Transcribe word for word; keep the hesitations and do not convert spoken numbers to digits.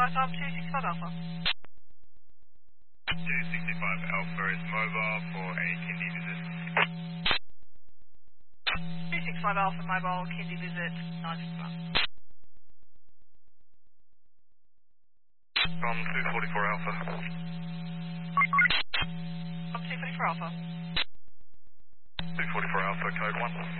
Flight time two sixty-five Alpha. two sixty-five Alpha is mobile for a Kindy visit. two sixty-five Alpha mobile, Kindy visit, nine fifty-one. From two forty-four Alpha. From two forty-four Alpha. two forty-four Alpha, code one.